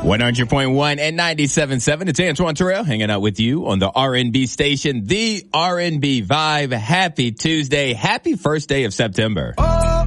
100.1 and 97.7. It's Antoine Terrell hanging out with you on the R&B station, the R&B Vibe. Happy Tuesday. Happy first day of September.